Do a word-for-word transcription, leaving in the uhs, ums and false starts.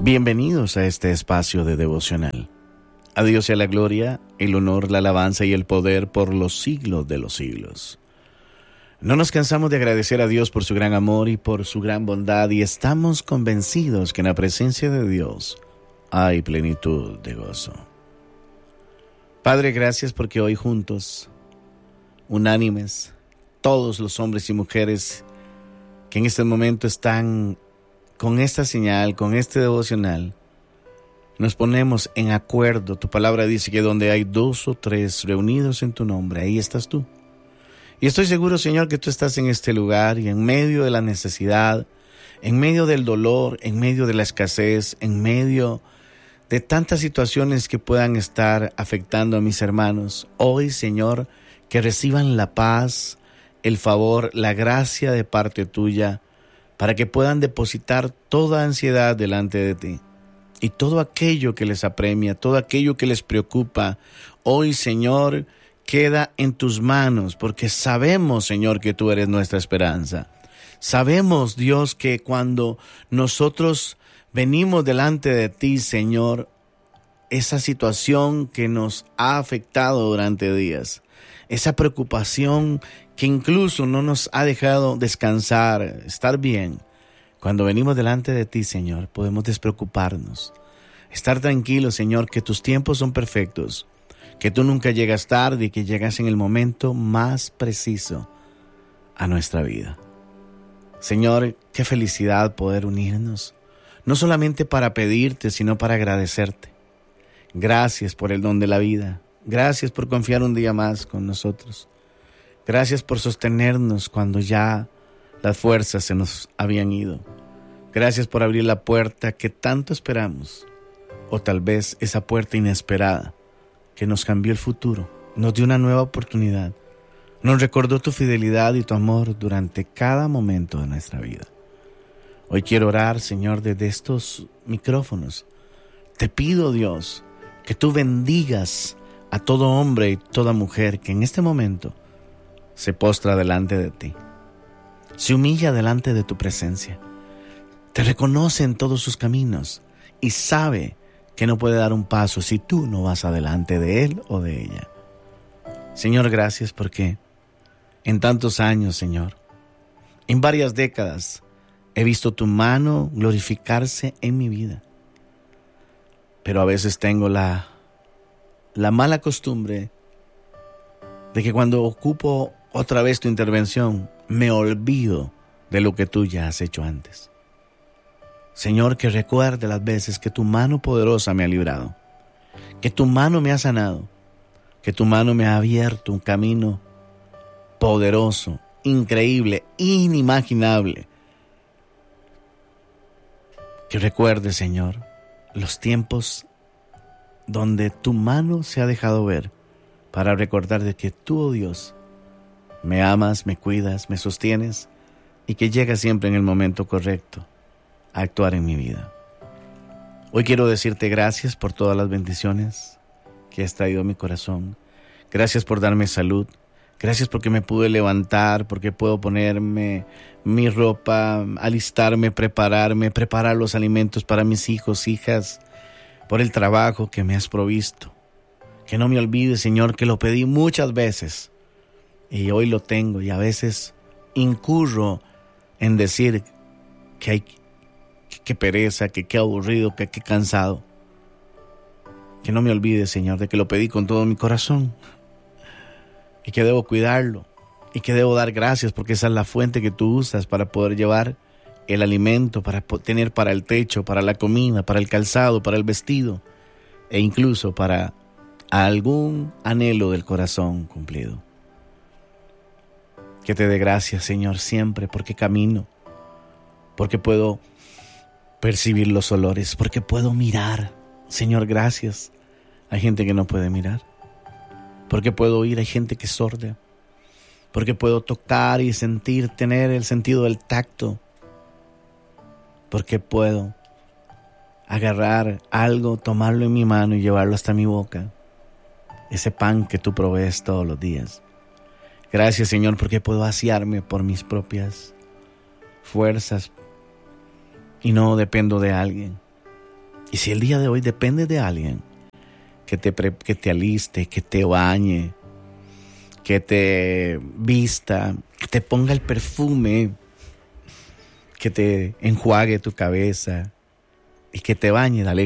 Bienvenidos a este espacio de devocional. A Dios sea la gloria, el honor, la alabanza y el poder por los siglos de los siglos. No nos cansamos de agradecer a Dios por su gran amor y por su gran bondad, y estamos convencidos que en la presencia de Dios hay plenitud de gozo. Padre, gracias porque hoy juntos, unánimes, todos los hombres y mujeres que en este momento están con esta señal, con este devocional, nos ponemos en acuerdo. Tu palabra dice que donde hay dos o tres reunidos en tu nombre, ahí estás tú. Y estoy seguro, Señor, que tú estás en este lugar y en medio de la necesidad, en medio del dolor, en medio de la escasez, en medio de tantas situaciones que puedan estar afectando a mis hermanos. Hoy, Señor, que reciban la paz, el favor, la gracia de parte tuya, para que puedan depositar toda ansiedad delante de ti. Y todo aquello que les apremia, todo aquello que les preocupa, hoy, Señor, queda en tus manos, porque sabemos, Señor, que tú eres nuestra esperanza. Sabemos, Dios, que cuando nosotros venimos delante de ti, Señor, esa situación que nos ha afectado durante días, esa preocupación que incluso no nos ha dejado descansar, estar bien. Cuando venimos delante de ti, Señor, podemos despreocuparnos, estar tranquilos, Señor, que tus tiempos son perfectos, que tú nunca llegas tarde y que llegas en el momento más preciso a nuestra vida. Señor, qué felicidad poder unirnos, no solamente para pedirte, sino para agradecerte. Gracias por el don de la vida. Gracias por confiar un día más con nosotros. Gracias por sostenernos cuando ya las fuerzas se nos habían ido. Gracias por abrir la puerta que tanto esperamos, o tal vez esa puerta inesperada que nos cambió el futuro, nos dio una nueva oportunidad, nos recordó tu fidelidad y tu amor durante cada momento de nuestra vida. Hoy quiero orar, Señor, desde estos micrófonos. Te pido, Dios, que tú bendigas a todo hombre y toda mujer que en este momento se postra delante de ti, se humilla delante de tu presencia, te reconoce en todos sus caminos y sabe que no puede dar un paso si tú no vas adelante de él o de ella. Señor, gracias porque en tantos años, Señor, en varias décadas, he visto tu mano glorificarse en mi vida. Pero a veces tengo la, la mala costumbre de que cuando ocupo otra vez tu intervención, me olvido de lo que tú ya has hecho antes. Señor, que recuerde las veces que tu mano poderosa me ha librado, que tu mano me ha sanado, que tu mano me ha abierto un camino poderoso, increíble, inimaginable. Que recuerde, Señor, los tiempos donde tu mano se ha dejado ver para recordar de que tú, oh Dios, me amas, me cuidas, me sostienes y que llegas siempre en el momento correcto a actuar en mi vida. Hoy quiero decirte gracias por todas las bendiciones que has traído a mi corazón. Gracias por darme salud. Gracias porque me pude levantar, porque puedo ponerme mi ropa, alistarme, prepararme, preparar los alimentos para mis hijos, hijas, por el trabajo que me has provisto. Que no me olvide, Señor, que lo pedí muchas veces y hoy lo tengo, y a veces incurro en decir que hay que pereza, que qué aburrido, que qué cansado. Que no me olvide, Señor, de que lo pedí con todo mi corazón y que debo cuidarlo y que debo dar gracias porque esa es la fuente que tú usas para poder llevar el alimento, para tener para el techo, para la comida, para el calzado, para el vestido e incluso para algún anhelo del corazón cumplido. Que te dé gracias, Señor, siempre porque camino, porque puedo percibir los olores, porque puedo mirar. Señor, gracias. Hay gente que no puede mirar. Porque puedo oír, hay gente que es sorda. Porque puedo tocar y sentir, tener el sentido del tacto. Porque puedo agarrar algo, tomarlo en mi mano y llevarlo hasta mi boca. Ese pan que tú provees todos los días. Gracias, Señor, porque puedo asearme por mis propias fuerzas y no dependo de alguien. Y si el día de hoy depende de alguien que te, pre- que te aliste, que te bañe, que te vista, que te ponga el perfume, que te enjuague tu cabeza y que te bañe, dale